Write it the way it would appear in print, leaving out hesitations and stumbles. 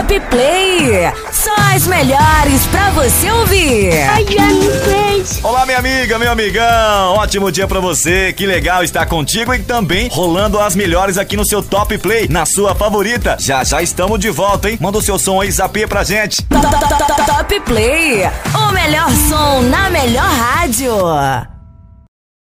Top Play, só as melhores pra você ouvir. Olá, minha amiga, meu amigão, ótimo dia pra você, que legal estar contigo e também rolando as melhores aqui no seu Top Play, na sua favorita. Já estamos de volta, hein? Manda o seu som aí, Zapê, pra gente. Top Play, o melhor som na melhor rádio.